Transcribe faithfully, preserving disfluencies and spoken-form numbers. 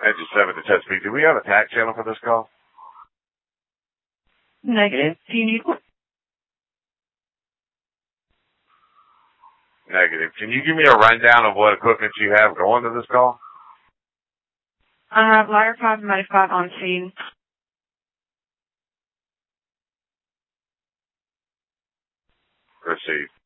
Engine seven to Chesapeake. Do we have a tack channel for this call? Negative. Do you need one? Negative. Can you give me a rundown of what equipment you have going to this call? I have Liar five and Mighty five on scene. Received.